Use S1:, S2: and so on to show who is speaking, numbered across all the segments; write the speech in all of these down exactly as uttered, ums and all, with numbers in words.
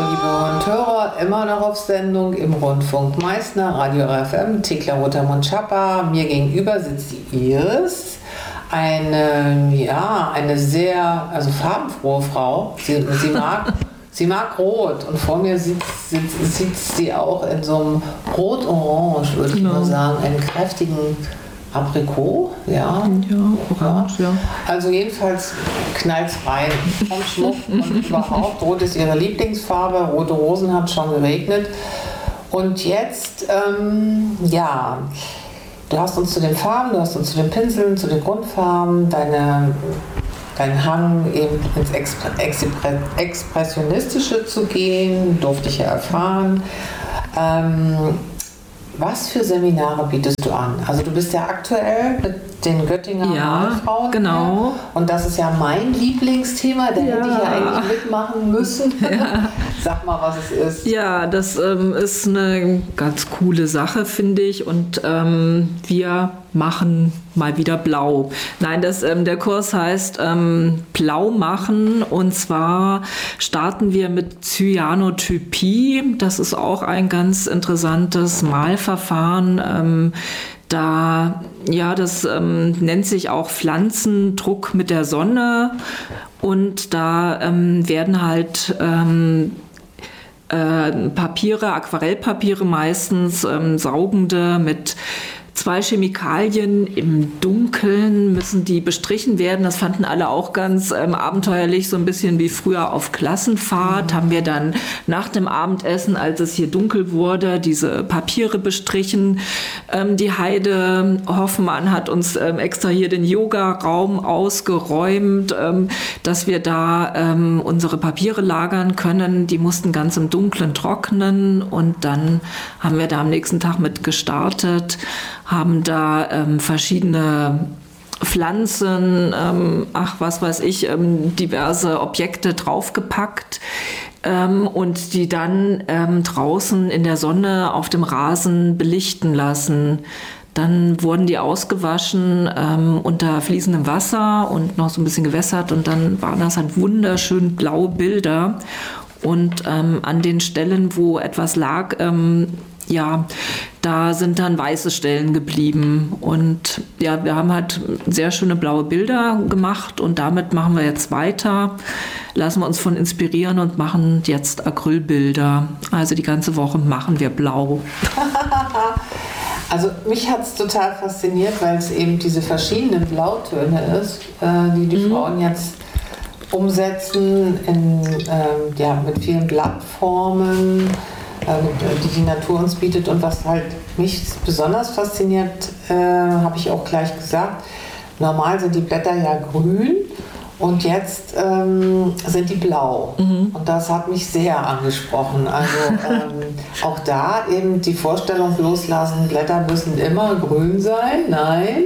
S1: Hallo liebe Hörer, immer noch auf Sendung im Rundfunk Meißner, Radio R F M, Thekla Rotermund-Schapper. Mir gegenüber sitzt die Iris, eine, ja, eine sehr, also farbenfrohe Frau. Sie, sie, mag, sie mag Rot und vor mir sitzt, sitzt, sitzt sie auch in so einem Rot-Orange, würde ich mal sagen, einen kräftigen Aprikot, ja.
S2: Ja, orange, ja.
S1: Also jedenfalls knallt rein vom Schmuck und überhaupt. Rot ist ihre Lieblingsfarbe, rote Rosen hat schon geregnet. Und jetzt, ähm, ja, du hast uns zu den Farben, du hast uns zu den Pinseln, zu den Grundfarben, deine, deinen Hang eben ins Expre- Expre- Expressionistische zu gehen, durfte ich ja erfahren. Ähm, Was für Seminare bietest du an? Also du bist ja aktuell mit den Göttinger
S2: Ja,
S1: Malfrauen.
S2: genau.
S1: Und das ist ja mein Lieblingsthema. Da
S2: Ja.
S1: hätte ich ja eigentlich mitmachen müssen.
S2: Ja.
S1: Sag mal, was es ist.
S2: Ja, das ähm, ist eine ganz coole Sache, finde ich. Und ähm, wir machen mal wieder blau. Nein, das, ähm, der Kurs heißt ähm, Blau machen. Und zwar starten wir mit Cyanotypie. Das ist auch ein ganz interessantes Malverfahren. Ähm, Da, ja, das ähm, nennt sich auch Pflanzendruck mit der Sonne und da ähm, werden halt ähm, äh, Papiere, Aquarellpapiere meistens, ähm, saugende mit zwei Chemikalien im Dunkeln müssen die bestrichen werden. Das fanden alle auch ganz ähm, abenteuerlich, so ein bisschen wie früher auf Klassenfahrt. Mhm. Haben wir dann nach dem Abendessen, als es hier dunkel wurde, diese Papiere bestrichen. Ähm, die Heide Hoffmann hat uns ähm, extra hier den Yoga-Raum ausgeräumt, ähm, dass wir da ähm, unsere Papiere lagern können. Die mussten ganz im Dunkeln trocknen und dann haben wir da am nächsten Tag mit gestartet, haben da ähm, verschiedene Pflanzen, ähm, ach was weiß ich, ähm, diverse Objekte draufgepackt ähm, und die dann ähm, draußen in der Sonne auf dem Rasen belichten lassen. Dann wurden die ausgewaschen ähm, unter fließendem Wasser und noch so ein bisschen gewässert und dann waren das halt wunderschön blaue Bilder. Und ähm, an den Stellen, wo etwas lag, ähm, ja, da sind dann weiße Stellen geblieben und ja, wir haben halt sehr schöne blaue Bilder gemacht und damit machen wir jetzt weiter, lassen wir uns von inspirieren und machen jetzt Acrylbilder. Also die ganze Woche machen wir blau.
S1: Also mich hat es total fasziniert, weil es eben diese verschiedenen Blautöne ist, äh, die die mhm. Frauen jetzt umsetzen in, ähm, ja, mit vielen Blattformen, die die Natur uns bietet. Und was halt mich besonders fasziniert, äh, habe ich auch gleich gesagt, normal sind die Blätter ja grün und jetzt ähm, sind die blau. Mhm. Und das hat mich sehr angesprochen. Also ähm, auch da eben die Vorstellung loslassen, Blätter müssen immer grün sein. Nein.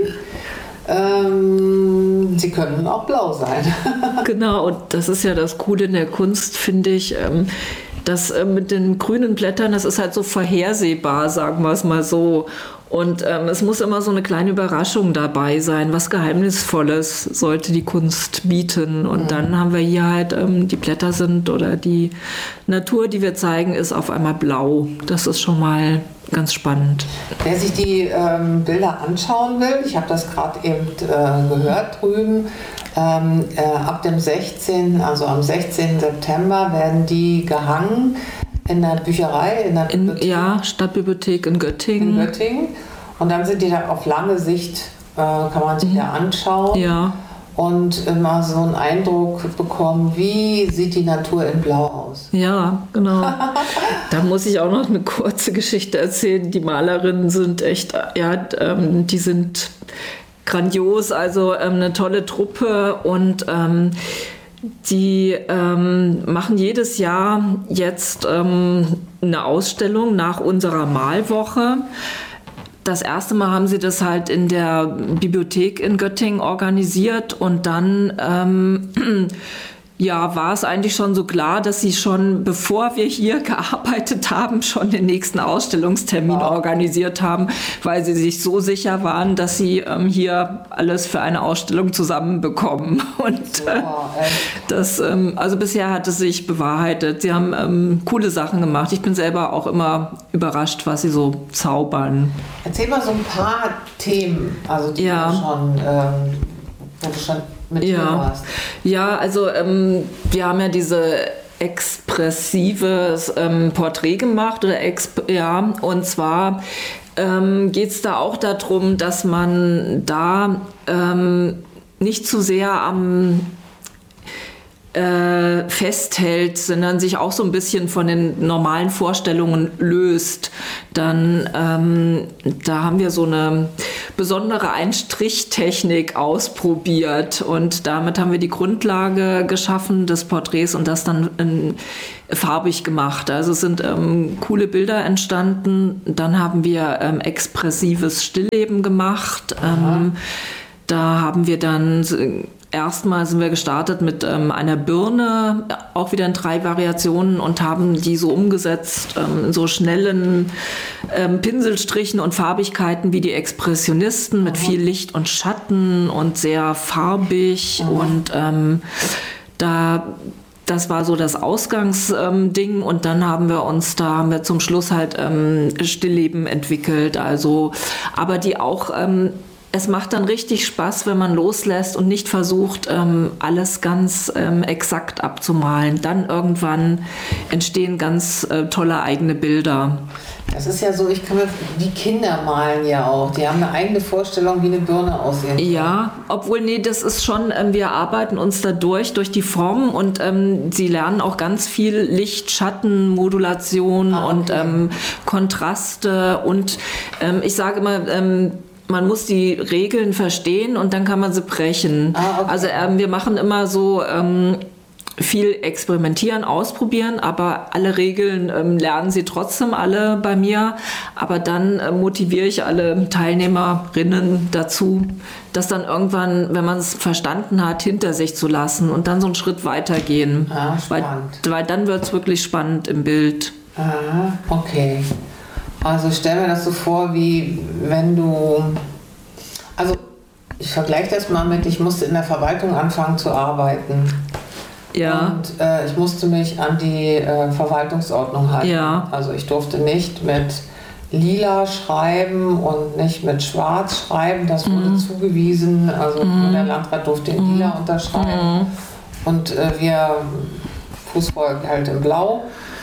S1: Ähm, sie können auch blau sein.
S2: Genau, und das ist ja das Coole in der Kunst, finde ich. Ähm, Das äh, mit den grünen Blättern, das ist halt so vorhersehbar, sagen wir es mal so. Und ähm, es muss immer so eine kleine Überraschung dabei sein, was Geheimnisvolles sollte die Kunst bieten. Und mhm. dann haben wir hier halt, ähm, die Blätter sind oder die Natur, die wir zeigen, ist auf einmal blau. Das ist schon mal ganz spannend.
S1: Wer sich die ähm, Bilder anschauen will, ich habe das gerade eben äh, gehört drüben, ähm, äh, ab dem sechzehnten, also am sechzehnten September werden die gehangen in der Bücherei, in der
S2: in, ja, Stadtbibliothek in Göttingen.
S1: In Göttingen. Und dann sind die da auf lange Sicht, äh, kann man sich mhm. da anschauen.
S2: Ja.
S1: Und immer so einen Eindruck bekommen, wie sieht die Natur in Blau aus.
S2: Ja, genau. Da muss ich auch noch eine kurze Geschichte erzählen. Die Malerinnen sind echt, ja, ähm, die sind grandios, also ähm, eine tolle Truppe und ähm, die ähm, machen jedes Jahr jetzt ähm, eine Ausstellung nach unserer Malwoche. Das erste Mal haben sie das halt in der Bibliothek in Göttingen organisiert und dann ähm, ja, war es eigentlich schon so klar, dass sie schon, bevor wir hier gearbeitet haben, schon den nächsten Ausstellungstermin wow. organisiert haben, weil sie sich so sicher waren, dass sie ähm, hier alles für eine Ausstellung zusammenbekommen. Und äh, das, ähm, also bisher hat es sich bewahrheitet. Sie haben ähm, coole Sachen gemacht. Ich bin selber auch immer überrascht, was sie so zaubern.
S1: Erzähl mal so ein paar Themen, also die
S2: ja.
S1: du schon, ähm, wo du schon mit
S2: ja.
S1: warst.
S2: Ja, also ähm, wir haben ja diese expressives ähm, Porträt gemacht oder exp- ja, und zwar ähm, geht es da auch darum, dass man da ähm, nicht zu sehr am äh, festhält, sondern sich auch so ein bisschen von den normalen Vorstellungen löst. Dann ähm, da haben wir so eine besondere Einstrichtechnik ausprobiert und damit haben wir die Grundlage geschaffen des Porträts und das dann in, farbig gemacht. Also es sind ähm, coole Bilder entstanden. Dann haben wir ähm, expressives Stillleben gemacht. Ähm, da haben wir dann erstmal sind wir gestartet mit ähm, einer Birne, auch wieder in drei Variationen und haben die so umgesetzt ähm, in so schnellen ähm, Pinselstrichen und Farbigkeiten wie die Expressionisten mit viel Licht und Schatten und sehr farbig mhm. und ähm, da das war so das Ausgangsding ähm, und dann haben wir uns, da haben wir zum Schluss halt ähm, Stillleben entwickelt, also aber die auch ähm, es macht dann richtig Spaß, wenn man loslässt und nicht versucht, ähm, alles ganz ähm, exakt abzumalen. Dann irgendwann entstehen ganz äh, tolle eigene Bilder.
S1: Das ist ja so, ich kann mir, die Kinder malen ja auch. Die haben eine eigene Vorstellung, wie eine Birne aussehen kann.
S2: Ja, obwohl, nee, das ist schon, ähm, wir arbeiten uns da durch, durch die Formen und ähm, sie lernen auch ganz viel Licht, Schatten, Modulation ah, okay. und ähm, Kontraste und ähm, ich sage immer, ähm, man muss die Regeln verstehen und dann kann man sie brechen. Ah, okay. Also ähm, wir machen immer so ähm, viel experimentieren, ausprobieren, aber alle Regeln ähm, lernen sie trotzdem alle bei mir. Aber dann äh, motiviere ich alle Teilnehmerinnen dazu, das dann irgendwann, wenn man es verstanden hat, hinter sich zu lassen und dann so einen Schritt weitergehen.
S1: Ah, spannend.
S2: Weil, weil dann wird es wirklich spannend im Bild.
S1: Ah, okay. Also stell mir das so vor, wie wenn du, also ich vergleiche das mal mit, ich musste in der Verwaltung anfangen zu arbeiten.
S2: Ja.
S1: Und äh, ich musste mich an die äh, Verwaltungsordnung halten.
S2: Ja.
S1: Also ich durfte nicht mit lila schreiben und nicht mit schwarz schreiben. Das wurde mhm. zugewiesen. Also mhm. der Landrat durfte in lila mhm. unterschreiben. Mhm. Und äh, wir Fußvolk halt in blau.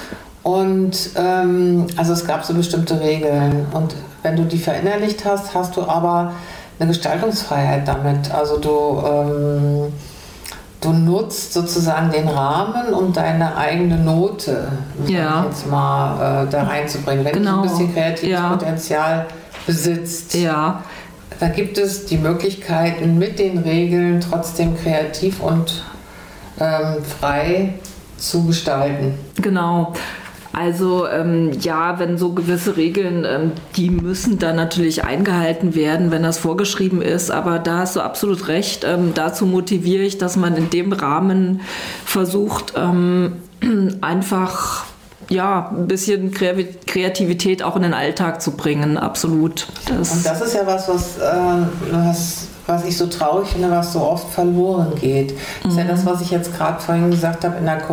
S1: Und ähm, also es gab so bestimmte Regeln und wenn du die verinnerlicht hast, hast du aber eine Gestaltungsfreiheit damit. Also du, ähm, du nutzt sozusagen den Rahmen, um deine eigene Note
S2: ja.
S1: jetzt mal äh, da reinzubringen. Wenn
S2: genau.
S1: du ein bisschen kreatives
S2: ja.
S1: Potenzial besitzt,
S2: ja.
S1: da gibt es die Möglichkeiten mit den Regeln trotzdem kreativ und ähm, frei zu gestalten.
S2: Genau. Also ähm, ja, wenn so gewisse Regeln, ähm, die müssen dann natürlich eingehalten werden, wenn das vorgeschrieben ist. Aber da hast du absolut recht. Ähm, dazu motiviere ich, dass man in dem Rahmen versucht, ähm, einfach ja, ein bisschen Kreativität auch in den Alltag zu bringen. Absolut.
S1: Das Und das ist ja was, was, äh, was, was ich so traurig finde, was so oft verloren geht. Das mhm. ist ja das, was ich jetzt gerade vorhin gesagt habe in der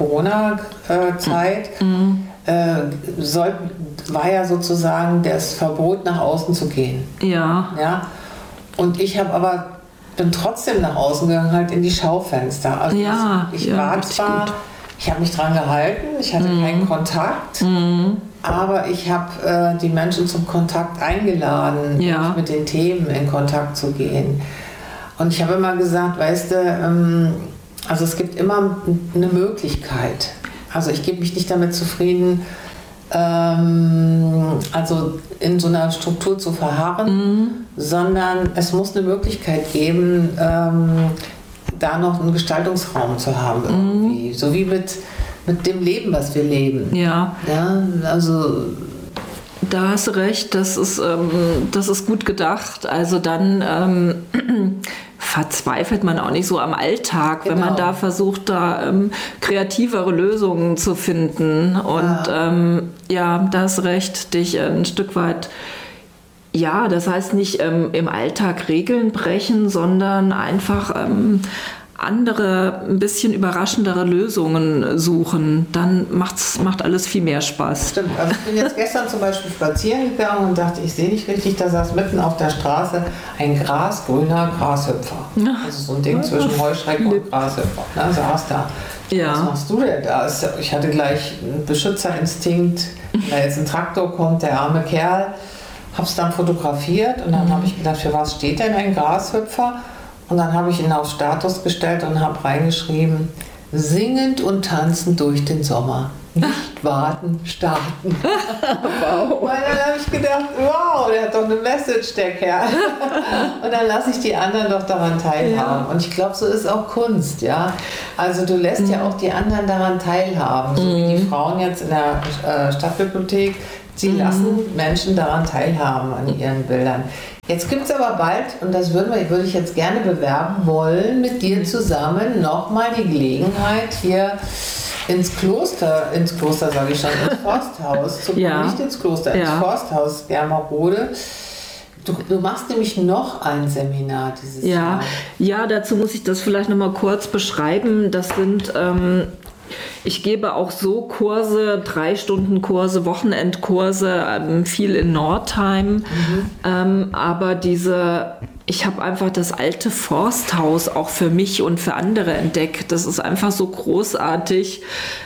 S1: Corona-Zeit. Mhm. Äh, soll, war ja sozusagen das Verbot, nach außen zu gehen.
S2: Ja.
S1: Ja? Und ich habe aber bin trotzdem nach außen gegangen, halt in die Schaufenster. Also
S2: ja,
S1: ich
S2: ja,
S1: war zwar, gut. ich habe mich dran gehalten, ich hatte mhm. keinen Kontakt, mhm. aber ich habe äh, die Menschen zum Kontakt eingeladen,
S2: ja.
S1: mit den Themen in Kontakt zu gehen. Und ich habe immer gesagt, weißt du, ähm, also es gibt immer eine Möglichkeit. Also ich gebe mich nicht damit zufrieden, ähm, also in so einer Struktur zu verharren, mhm. sondern es muss eine Möglichkeit geben, ähm, da noch einen Gestaltungsraum zu haben irgendwie. Mhm. So wie mit, mit dem Leben, was wir leben.
S2: Ja.
S1: Ja, also
S2: Da hast du recht, das ist, ähm, das ist gut gedacht. Also dann ähm, verzweifelt man auch nicht so am Alltag, genau. wenn man da versucht, da ähm, kreativere Lösungen zu finden. Und ja, ähm, ja da hast du recht, dich ein Stück weit, ja, das heißt nicht ähm, im Alltag Regeln brechen, sondern einfach ähm, andere, ein bisschen überraschendere Lösungen suchen, dann macht's, macht alles viel mehr Spaß.
S1: Stimmt, also ich bin jetzt gestern zum Beispiel spazieren gegangen und dachte, ich sehe nicht richtig, da saß mitten auf der Straße ein grasgrüner Grashüpfer. Ja. Also so ein Ding zwischen Heuschrecken und Grashüpfer. Da saß da. Ja. Was machst du denn da? Ich hatte gleich einen Beschützerinstinkt, wenn da jetzt ein Traktor kommt, der arme Kerl. Hab's dann fotografiert und dann mhm. habe ich gedacht, für was steht denn ein Grashüpfer? Und dann habe ich ihn auf Status gestellt und habe reingeschrieben, singend und tanzend durch den Sommer. Nicht warten, starten. Wow. Und dann habe ich gedacht, wow, der hat doch eine Message, der Kerl. Und dann lasse ich die anderen doch daran teilhaben. Ja. Und ich glaube, so ist auch Kunst, ja. Also du lässt mhm. ja auch die anderen daran teilhaben. So mhm. wie die Frauen jetzt in der äh, Stadtbibliothek, sie mhm. lassen Menschen daran teilhaben an ihren Bildern. Jetzt gibt es aber bald, und das würde, wir, würde ich jetzt gerne bewerben wollen, mit dir zusammen nochmal die Gelegenheit, hier ins Kloster, ins Kloster sage ich schon, ins Forsthaus zu kommen, ja. nicht ins Kloster, ins ja. Forsthaus Germerode. Du, du machst nämlich noch ein Seminar dieses
S2: ja.
S1: Jahr.
S2: Ja, dazu muss ich das vielleicht nochmal kurz beschreiben. Das sind... Ähm Ich gebe auch so Kurse, drei Stunden Kurse, Wochenendkurse, ähm, viel in Nordheim. Mhm. Ähm, aber diese, ich habe einfach das alte Forsthaus auch für mich und für andere entdeckt. Das ist einfach so großartig.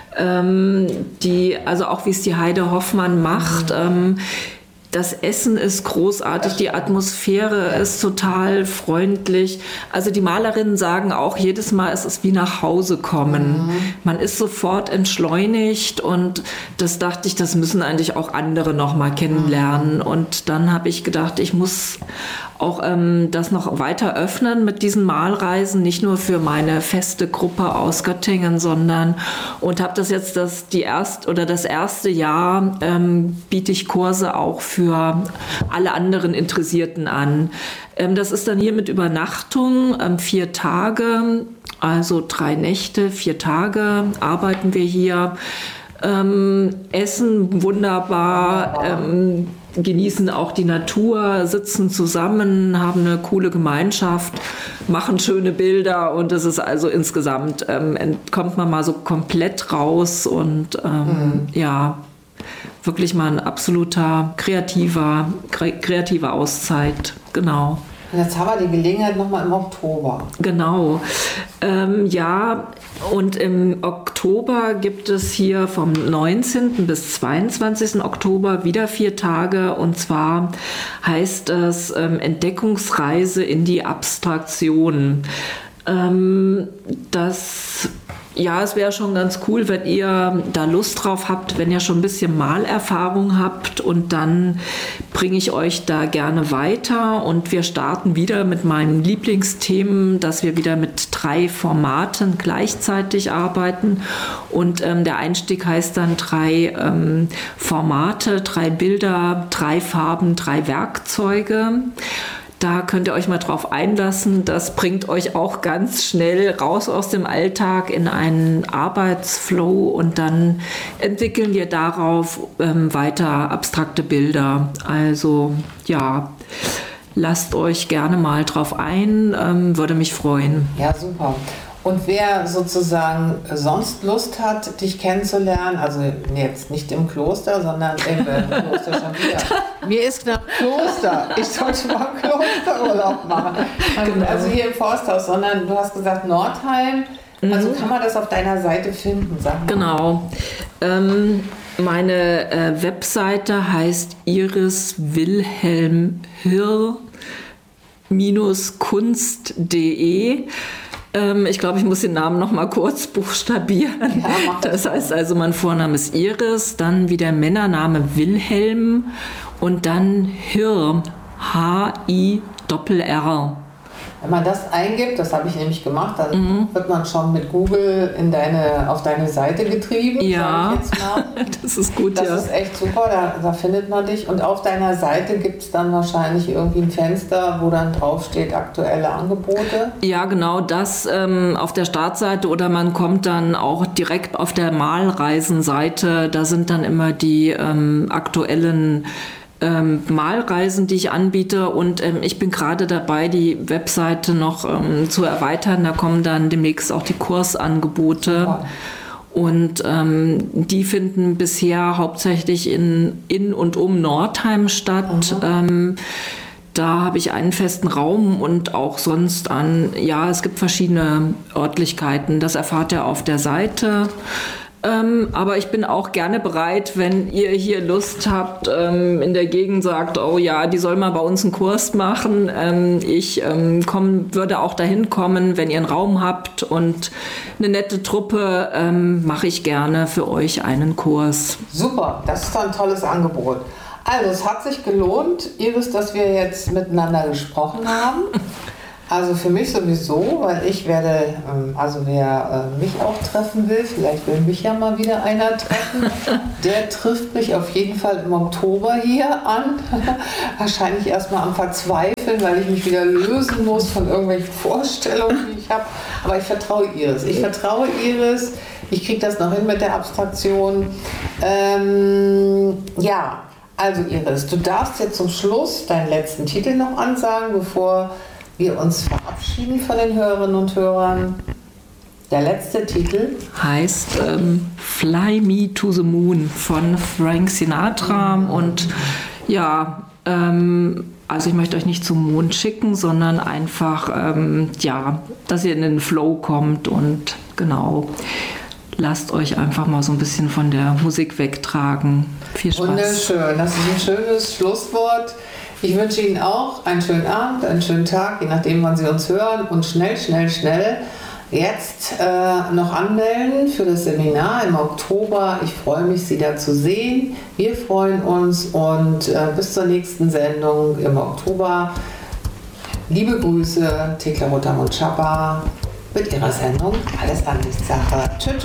S2: Ähm, die, also auch wie es die Heide Hoffmann macht. Mhm. Ähm, Das Essen ist großartig, die Atmosphäre ist total freundlich. Also die Malerinnen sagen auch jedes Mal, es ist wie nach Hause kommen. Mhm. Man ist sofort entschleunigt und das dachte ich, das müssen eigentlich auch andere noch mal kennenlernen. Mhm. Und dann habe ich gedacht, ich muss auch ähm, das noch weiter öffnen mit diesen Malreisen, nicht nur für meine feste Gruppe aus Göttingen, sondern und habe das jetzt das die erst oder das erste Jahr ähm, biete ich Kurse auch für alle anderen Interessierten an. Ähm, das ist dann hier mit Übernachtung, ähm, vier Tage, also drei Nächte, vier Tage arbeiten wir hier. Ähm, essen wunderbar, ähm, genießen auch die Natur, sitzen zusammen, haben eine coole Gemeinschaft, machen schöne Bilder und es ist also insgesamt, ähm, kommt man mal so komplett raus und ähm, mhm. ja, wirklich mal ein absoluter kreativer, kre- kreative Auszeit, genau.
S1: Und jetzt haben wir die Gelegenheit nochmal im Oktober.
S2: Genau. Ähm, ja, und im Oktober gibt es hier vom neunzehnten bis zweiundzwanzigsten Oktober wieder vier Tage. Und zwar heißt es ähm, Entdeckungsreise in die Abstraktion. Ähm, das... Ja, es wäre schon ganz cool, wenn ihr da Lust drauf habt, wenn ihr schon ein bisschen Malerfahrung habt und dann bringe ich euch da gerne weiter und wir starten wieder mit meinen Lieblingsthemen, dass wir wieder mit drei Formaten gleichzeitig arbeiten und ähm, der Einstieg heißt dann drei ähm, Formate, drei Bilder, drei Farben, drei Werkzeuge. Da könnt ihr euch mal drauf einlassen. Das bringt euch auch ganz schnell raus aus dem Alltag in einen Arbeitsflow und dann entwickeln wir darauf ähm, weiter abstrakte Bilder. Also ja, lasst euch gerne mal drauf ein, ähm, würde mich freuen.
S1: Ja, super. Und wer sozusagen sonst Lust hat, dich kennenzulernen, also jetzt nicht im Kloster, sondern im Kloster schon wieder. Mir ist nach Kloster. Ich sollte mal Klosterurlaub machen. Genau. Also hier im Forsthaus, sondern du hast gesagt Nordheim. Also mhm. kann man das auf deiner Seite finden? Sag mal.
S2: Genau. Ähm, meine äh, Webseite heißt Iris Wilhelm Hirr Kunst punkt de. Ich glaube, ich muss den Namen noch mal kurz buchstabieren. Ja, das heißt also, mein Vorname ist Iris, dann wie der Männername Wilhelm und dann Hirr, H I R R.
S1: Wenn man das eingibt, das habe ich nämlich gemacht, dann mhm. wird man schon mit Google in deine, auf deine Seite getrieben.
S2: Ja,
S1: sag ich jetzt mal.
S2: Das ist gut,
S1: das
S2: ja.
S1: Das ist echt super, da, da findet man dich. Und auf deiner Seite gibt es dann wahrscheinlich irgendwie ein Fenster, wo dann draufsteht aktuelle Angebote.
S2: Ja, genau das ähm, auf der Startseite oder man kommt dann auch direkt auf der Malreisenseite. Da sind dann immer die ähm, aktuellen Ähm, Malreisen, die ich anbiete und ähm, ich bin gerade dabei, die Webseite noch ähm, zu erweitern. Da kommen dann demnächst auch die Kursangebote. Wow. Und ähm, die finden bisher hauptsächlich in, in und um Nordheim statt. Mhm. Ähm, da habe ich einen festen Raum und auch sonst an, ja, es gibt verschiedene Örtlichkeiten. Das erfahrt ihr auf der Seite. Ähm, aber ich bin auch gerne bereit, wenn ihr hier Lust habt, ähm, in der Gegend sagt, oh ja, die soll mal bei uns einen Kurs machen. Ähm, ich ähm, komm, würde auch dahin kommen, wenn ihr einen Raum habt und eine nette Truppe, ähm, mache ich gerne für euch einen Kurs.
S1: Super, das ist ein tolles Angebot. Also es hat sich gelohnt, Iris, dass wir jetzt miteinander gesprochen haben. Also für mich sowieso, weil ich werde, also wer mich auch treffen will, vielleicht will mich ja mal wieder einer treffen, der trifft mich auf jeden Fall im Oktober hier an. Wahrscheinlich erstmal am Verzweifeln, weil ich mich wieder lösen muss von irgendwelchen Vorstellungen, die ich habe. Aber ich vertraue Iris. Ich vertraue Iris. Ich kriege das noch hin mit der Abstraktion. Ähm, ja, also Iris, du darfst jetzt zum Schluss deinen letzten Titel noch ansagen, bevor wir uns verabschieden von den Hörerinnen und Hörern. Der letzte Titel
S2: heißt ähm, Fly Me to the Moon von Frank Sinatra. Mhm. Und ja, ähm, also ich möchte euch nicht zum Mond schicken, sondern einfach, ähm, ja, dass ihr in den Flow kommt und genau, lasst euch einfach mal so ein bisschen von der Musik wegtragen. Viel Spaß.
S1: Wunderschön, das ist ein schönes Schlusswort. Ich wünsche Ihnen auch einen schönen Abend, einen schönen Tag, je nachdem, wann Sie uns hören. Und schnell, schnell, schnell jetzt äh, noch anmelden für das Seminar im Oktober. Ich freue mich, Sie da zu sehen. Wir freuen uns und äh, bis zur nächsten Sendung im Oktober. Liebe Grüße, Thekla Rottermund-Schapper mit ihrer Sendung Alles Ansichtssache. Tschüss.